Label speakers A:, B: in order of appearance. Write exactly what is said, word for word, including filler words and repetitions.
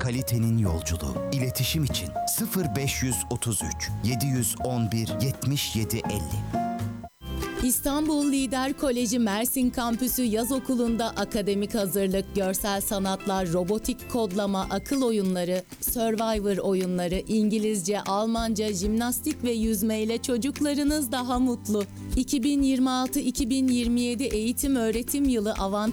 A: kalitenin yolculuğu. İletişim için sıfır beş otuz üç yedi yüz on bir yetmiş yedi elli.
B: İstanbul Lider Koleji Mersin Kampüsü Yaz Okulu'nda akademik hazırlık, görsel sanatlar, robotik kodlama, akıl oyunları, Survivor oyunları, İngilizce, Almanca, jimnastik ve yüzme ile çocuklarınız daha mutlu. iki bin yirmi altı iki bin yirmi yedi eğitim öğretim yılı avantaj